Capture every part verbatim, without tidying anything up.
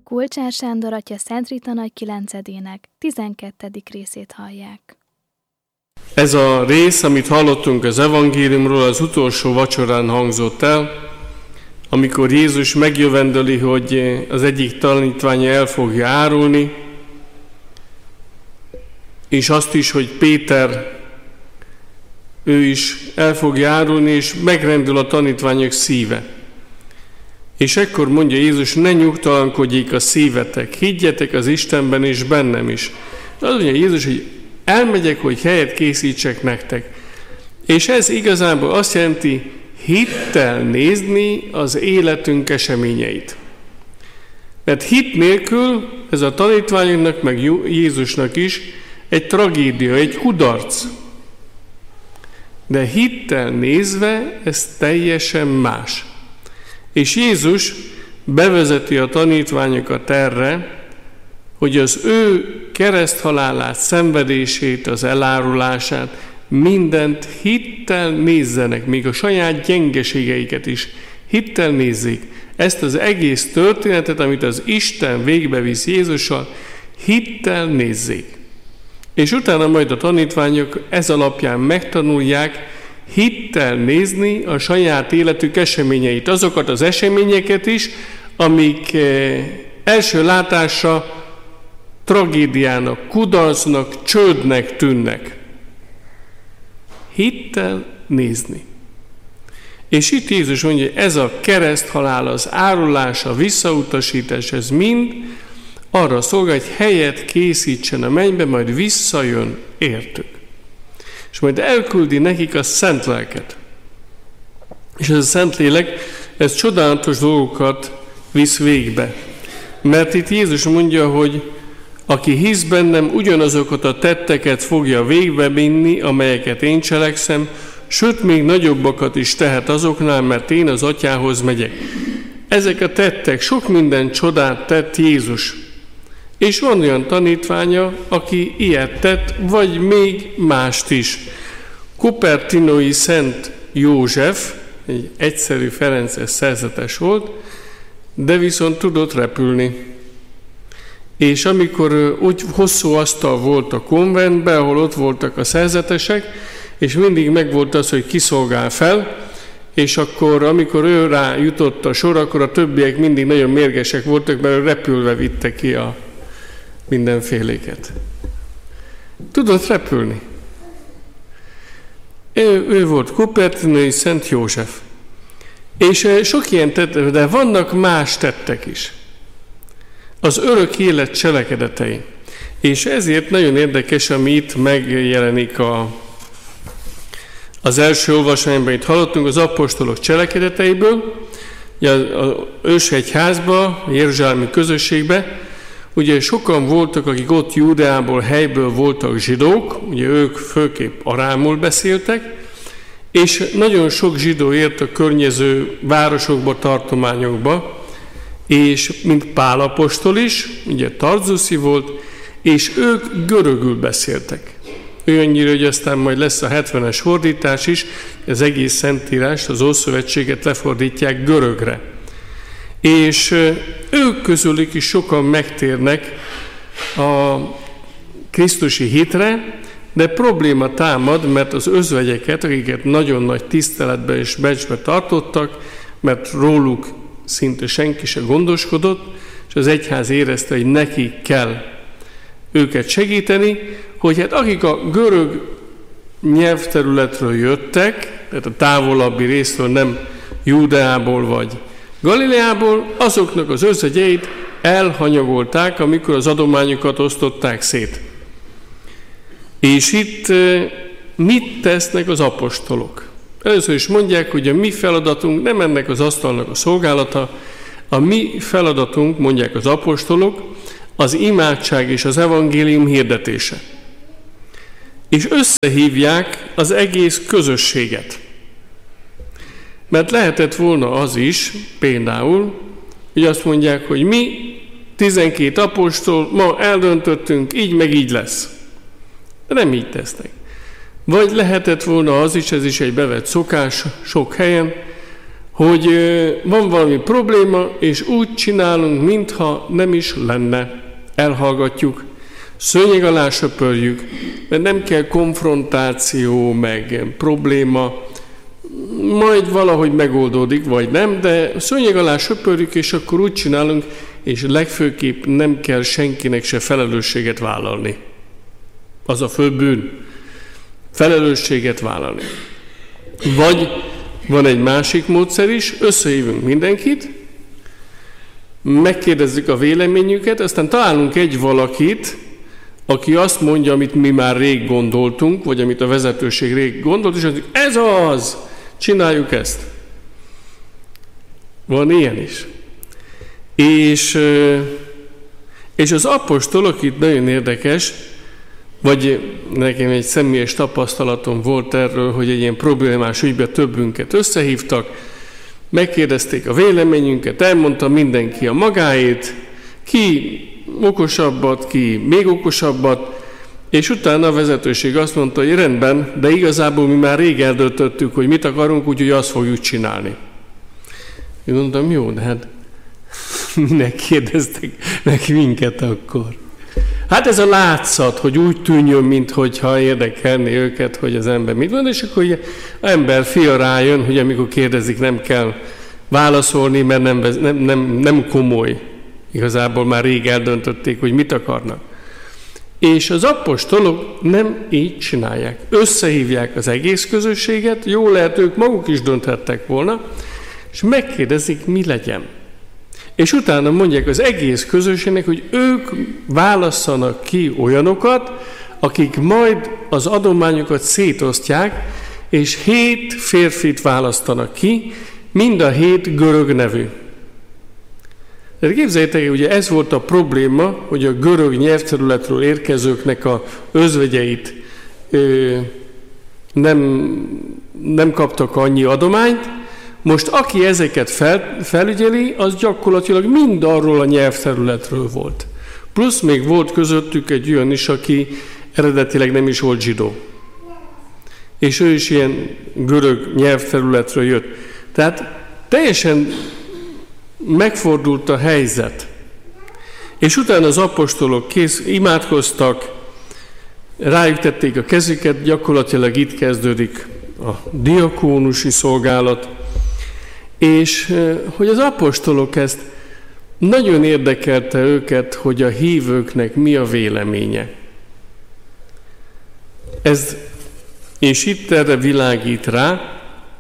Kulcsár Sándor atya Szent Rita Nagy kilencedének tizenkettedik részét hallják. Ez a rész, amit hallottunk az evangéliumról, az utolsó vacsorán hangzott el, amikor Jézus megjövendöli, hogy az egyik tanítványa el fogja árulni, és azt is, hogy Péter, ő is el fogja árulni, és megrendül a tanítványok szíve. És ekkor mondja Jézus, ne nyugtalankodjék a szívetek, higgyetek az Istenben és bennem is. Az mondja Jézus, hogy elmegyek, hogy helyet készítsek nektek. És ez igazából azt jelenti, hittel nézni az életünk eseményeit. Mert hit nélkül ez a tanítványoknak, meg Jézusnak is egy tragédia, egy kudarc. De hittel nézve ez teljesen más. És Jézus bevezeti a tanítványokat erre, hogy az ő kereszthalálát, szenvedését, az elárulását, mindent hittel nézzenek, még a saját gyengeségeiket is hittel nézzék. Ezt az egész történetet, amit az Isten végbevisz Jézussal, hittel nézzék. És utána majd a tanítványok ez alapján megtanulják hittel nézni a saját életük eseményeit, azokat az eseményeket is, amik első látásra tragédiának, kudarcnak, csődnek tűnnek. Hittel nézni. És itt Jézus mondja, hogy ez a kereszthalál, az árulás, a visszautasítás, ez mind arra szolgál, hogy helyet készítsen a mennybe, majd visszajön értük. És majd elküldi nekik a Szent Lelket. És ez a Szentlélek, ez csodálatos dolgokat visz végbe. Mert itt Jézus mondja, hogy aki hisz bennem, ugyanazokat a tetteket fogja végbe vinni, amelyeket én cselekszem, sőt, még nagyobbakat is tehet azoknál, mert én az Atyához megyek. Ezek a tettek, sok minden csodát tett Jézus. És van olyan tanítványa, aki ilyet tett, vagy még mást is. Cupertinói Szent József, egy egyszerű ferences szerzetes volt, de viszont tudott repülni. És amikor úgy hosszú asztal volt a konventben, ahol ott voltak a szerzetesek, és mindig megvolt az, hogy kiszolgál fel, és akkor, amikor ő rá jutott a sor, akkor a többiek mindig nagyon mérgesek voltak, mert repülve vitte ki a mindenféléket. Tudott repülni. Ő, ő volt Cupertinói Szent József. És sok ilyen tett, de vannak más tettek is. Az örök élet cselekedetei. És ezért nagyon érdekes, ami itt megjelenik a, az első olvasmányban, itt hallottunk az apostolok cselekedeteiből, az ősegyházba, a jeruzsálemi közösségbe, ugye sokan voltak, akik ott Júdeából, helyből voltak zsidók, ugye ők főképp arámul beszéltek, és nagyon sok zsidó ért a környező városokba, tartományokba, és mint Pál apostol is, ugye tarzuszi volt, és ők görögül beszéltek. Olyannyira, hogy aztán majd lesz a hetvenes fordítás is, az egész Szentírást, az Ószövetséget lefordítják görögre. És ők közülük is sokan megtérnek a krisztusi hitre, de probléma támad, mert az özvegyeket, akiket nagyon nagy tiszteletbe és becsbe tartottak, mert róluk szinte senki se gondoskodott, és az egyház érezte, hogy neki kell őket segíteni, hogy hát akik a görög nyelvterületről jöttek, tehát a távolabbi részről, nem Júdeából vagy Galileából, azoknak az özvegyeit elhanyagolták, amikor az adományokat osztották szét. És itt mit tesznek az apostolok? Először is mondják, hogy a mi feladatunk nem ennek az asztalnak a szolgálata, a mi feladatunk, mondják az apostolok, az imádság és az evangélium hirdetése. És összehívják az egész közösséget. Mert lehetett volna az is, például, hogy azt mondják, hogy mi tizenkét apostol, ma eldöntöttünk, így meg így lesz. De nem így tesznek. Vagy lehetett volna az is, ez is egy bevett szokás sok helyen, hogy van valami probléma, és úgy csinálunk, mintha nem is lenne. Elhallgatjuk, szőnyeg alá söpörjük, mert nem kell konfrontáció, meg probléma, majd valahogy megoldódik, vagy nem, de szőnyeg alá söpörjük, és akkor úgy csinálunk, és legfőképp nem kell senkinek se felelősséget vállalni. Az a fő bűn. Felelősséget vállalni. Vagy van egy másik módszer is, összehívunk mindenkit, megkérdezzük a véleményüket, aztán találunk egy valakit, aki azt mondja, amit mi már rég gondoltunk, vagy amit a vezetőség rég gondolt, és azt mondjuk, ez az, csináljuk ezt. Van ilyen is. És, és az apostolok itt nagyon érdekes, vagy nekem egy személyes tapasztalatom volt erről, hogy egy ilyen problémás ügyben többünket összehívtak, megkérdezték a véleményünket, elmondta mindenki a magáét, ki okosabbat, ki még okosabbat, és utána a vezetőség azt mondta, hogy rendben, de igazából mi már rég eldöntöttük, hogy mit akarunk, úgyhogy azt fogjuk csinálni. Én mondtam, jó, de hát minek kérdeztek meg minket akkor? Hát ez a látszat, hogy úgy tűnjön, mintha érdekelni őket, hogy az ember mit mond, és akkor az ember fia rájön, hogy amikor kérdezik, nem kell válaszolni, mert nem, nem, nem, nem komoly. Igazából már rég eldöntötték, hogy mit akarnak. És az apostolok nem így csinálják. Összehívják az egész közösséget, jó lehet, ők maguk is dönthettek volna, és megkérdezik, mi legyen. És utána mondják az egész közösségnek, hogy ők válasszanak ki olyanokat, akik majd az adományokat szétosztják, és hét férfit választanak ki, mind a hét görög nevű. De képzeljétek, ugye ez volt a probléma, hogy a görög nyelvterületről érkezőknek a özvegyeit ö, nem, nem kaptak annyi adományt. Most aki ezeket fel, felügyeli, az gyakorlatilag mind arról a nyelvterületről volt. Plusz még volt közöttük egy olyan is, aki eredetileg nem is volt zsidó. És ő is ilyen görög nyelvterületről jött. Tehát teljesen megfordult a helyzet. És utána az apostolok kész, imádkoztak, rájuk tették a kezüket, gyakorlatilag itt kezdődik a diakónusi szolgálat, és hogy az apostolok ezt nagyon érdekelte őket, hogy a hívőknek mi a véleménye. Ez, és itt erre világít rá,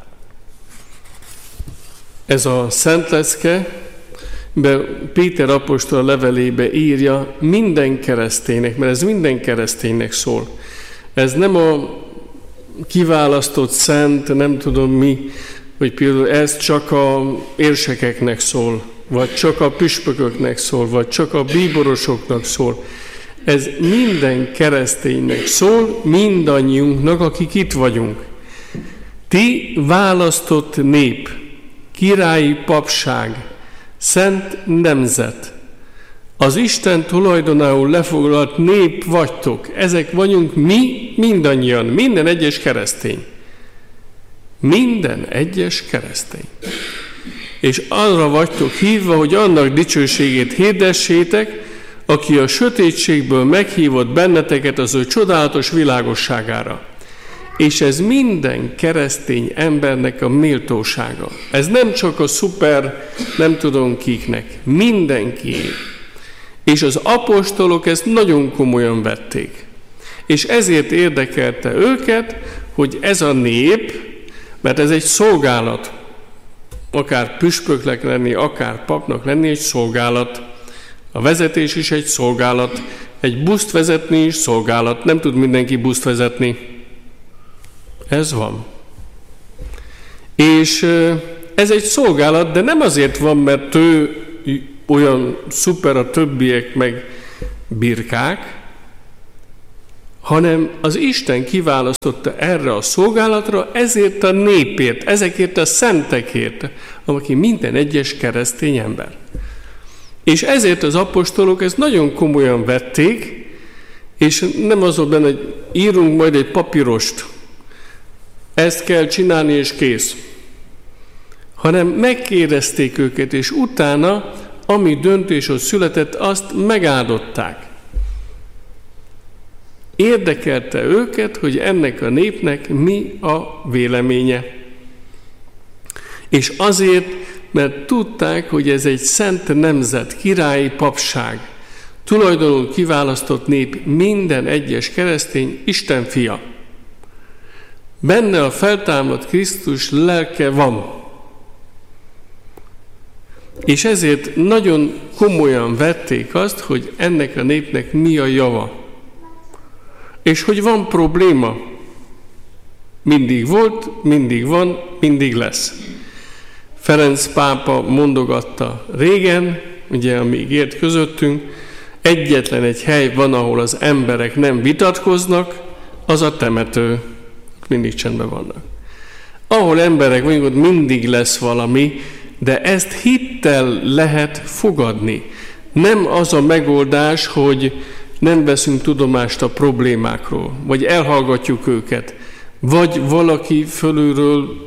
ez a Szent Lecke, Péter apostol levelébe írja minden kereszténynek, mert ez minden kereszténynek szól. Ez nem a kiválasztott szent, nem tudom mi, hogy például ez csak a érsekeknek szól, vagy csak a püspököknek szól, vagy csak a bíborosoknak szól. Ez minden kereszténynek szól, mindannyiunknak, akik itt vagyunk. Ti választott nép, királyi papság, szent nemzet, az Isten tulajdonául lefoglalt nép vagytok. Ezek vagyunk mi mindannyian, minden egyes keresztény. Minden egyes keresztény. És arra vagytok hívva, hogy annak dicsőségét hirdessétek, aki a sötétségből meghívott benneteket az ő csodálatos világosságára. És ez minden keresztény embernek a méltósága. Ez nem csak a szuper, nem tudom kiknek, mindenki. És az apostolok ezt nagyon komolyan vették. És ezért érdekelte őket, hogy ez a nép, mert ez egy szolgálat, akár püspöknek lenni, akár papnak lenni, egy szolgálat. A vezetés is egy szolgálat, egy buszt vezetni is szolgálat, nem tud mindenki buszt vezetni. Ez van. És ez egy szolgálat, de nem azért van, mert ő olyan szuper, a többiek meg birkák, hanem az Isten kiválasztotta erre a szolgálatra, ezért a népért, ezekért a szentekért, aki minden egyes keresztény ember. És ezért az apostolok ezt nagyon komolyan vették, és nem az volt benne, hogy írunk majd egy papírost, ezt kell csinálni és kész. hanem megkérdezték őket, és utána, ami döntés ott született, azt megáldották. Érdekelte őket, hogy ennek a népnek mi a véleménye. És azért, mert tudták, hogy ez egy szent nemzet, királyi papság, tulajdonul kiválasztott nép, minden egyes keresztény Isten fia. Benne a feltámadt Krisztus lelke van. És ezért nagyon komolyan vették azt, hogy ennek a népnek mi a java. És hogy van probléma. Mindig volt, mindig van, mindig lesz. Ferenc pápa mondogatta régen, ugye amíg élt közöttünk, egyetlen egy hely van, ahol az emberek nem vitatkoznak, az a temető. Mindig csendben vannak. Ahol emberek mondjuk, ott mindig lesz valami, de ezt hittel lehet fogadni. Nem az a megoldás, hogy nem veszünk tudomást a problémákról, vagy elhallgatjuk őket, vagy valaki fölülről,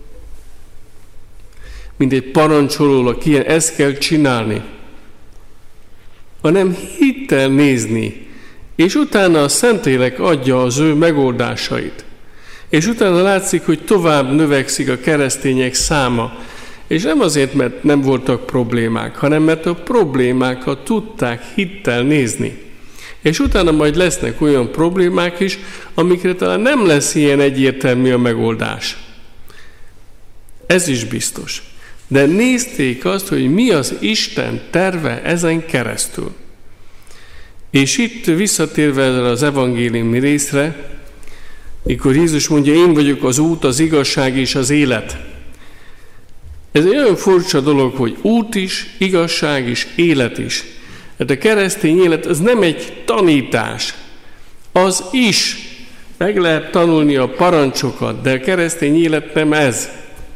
mint egy parancsoló, aki ezt kell csinálni, hanem hittel nézni, és utána a Szentlélek adja az ő megoldásait. És utána látszik, hogy tovább növekszik a keresztények száma. És nem azért, mert nem voltak problémák, hanem mert a problémákat tudták hittel nézni. És utána majd lesznek olyan problémák is, amikre talán nem lesz ilyen egyértelmű a megoldás. Ez is biztos. De nézték azt, hogy mi az Isten terve ezen keresztül. És itt visszatérve az evangéliumi részre, mikor Jézus mondja, én vagyok az út, az igazság és az élet. Ez egy olyan furcsa dolog, hogy út is, igazság is, élet is. Hát a keresztény élet az nem egy tanítás, az is. Meg lehet tanulni a parancsokat, de a keresztény élet nem ez.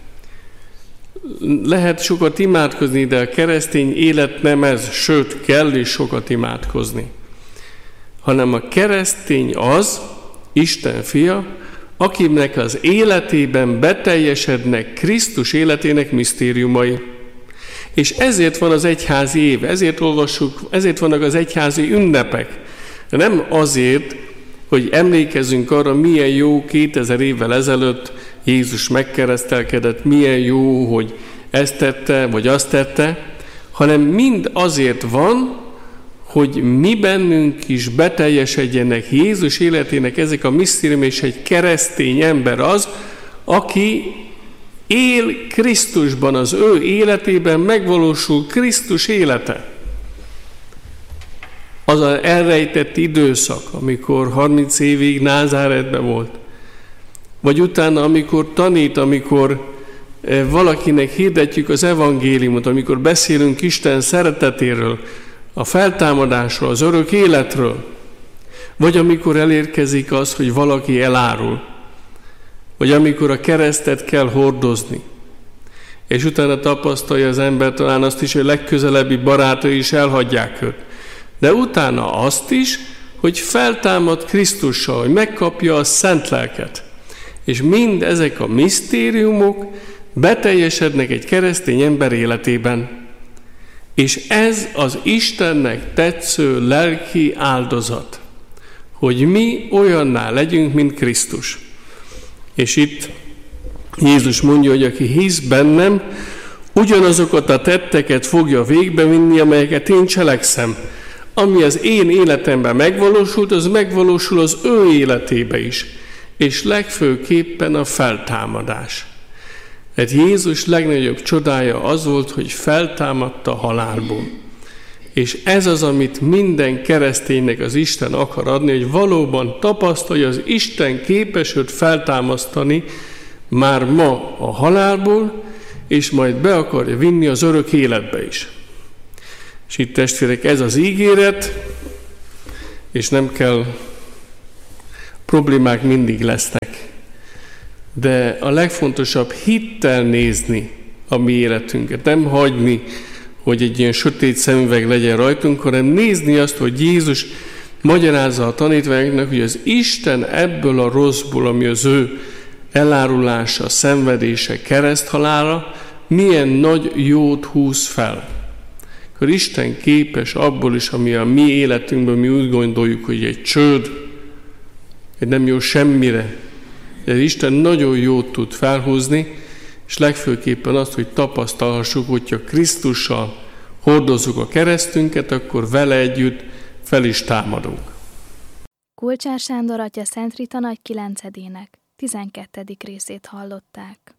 Lehet sokat imádkozni, de a keresztény élet nem ez, sőt, kell is sokat imádkozni. Hanem a keresztény az, Isten fia, akinek az életében beteljesednek Krisztus életének misztériumai. És ezért van az egyházi év, ezért olvassuk, ezért vannak az egyházi ünnepek. De nem azért, hogy emlékezzünk arra, milyen jó kétezer évvel ezelőtt Jézus megkeresztelkedett, milyen jó, hogy ezt tette, vagy azt tette, hanem mind azért van, hogy mi bennünk is beteljesedjenek Jézus életének ezek a misztérium, és egy keresztény ember az, aki él Krisztusban, az ő életében megvalósul Krisztus élete. Az az elrejtett időszak, amikor harminc évig Názáretben volt, vagy utána, amikor tanít, amikor valakinek hirdetjük az evangéliumot, amikor beszélünk Isten szeretetéről, a feltámadásról, az örök életről, vagy amikor elérkezik az, hogy valaki elárul, vagy amikor a keresztet kell hordozni, és utána tapasztalja az ember talán azt is, hogy legközelebbi barátai is elhagyják őt, de utána azt is, hogy feltámad Krisztussal, hogy megkapja a szent lelket. És mind ezek a misztériumok beteljesednek egy keresztény ember életében. És ez az Istennek tetsző lelki áldozat, hogy mi olyanná legyünk, mint Krisztus. És itt Jézus mondja, hogy aki hisz bennem, ugyanazokat a tetteket fogja végbevinni, amelyeket én cselekszem. Ami az én életemben megvalósult, az megvalósul az ő életébe is. És legfőképpen a feltámadás. Mert Jézus legnagyobb csodája az volt, hogy feltámadta halálból. És ez az, amit minden kereszténynek az Isten akar adni, hogy valóban tapasztalja, az Isten képes őt feltámasztani már ma a halálból, és majd be akarja vinni az örök életbe is. És itt testvérek, ez az ígéret, és nem kell, problémák mindig lesznek. De a legfontosabb hittel nézni a mi életünket, nem hagyni, hogy egy ilyen sötét szemüveg legyen rajtunk, hanem nézni azt, hogy Jézus magyarázza a tanítványoknak, hogy az Isten ebből a rosszból, ami az ő elárulása, szenvedése, kereszthalála, milyen nagy jót húz fel. Akkor Isten képes abból is, ami a mi életünkben mi úgy gondoljuk, hogy egy csőd, egy nem jó semmire, de Isten nagyon jót tud felhúzni, és legfőképpen azt, hogy tapasztalhassuk, hogyha Krisztussal hordozzuk a keresztünket, akkor vele együtt fel is támadunk. Kulcsár Sándor atya Szent Rita Nagy kilencedének tizenkettedik részét hallották.